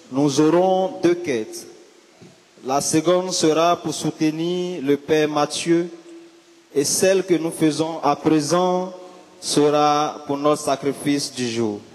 nous aurons deux quêtes. La seconde sera pour soutenir le Père Mathieu et celle que nous faisons à présent sera pour notre sacrifice du jour.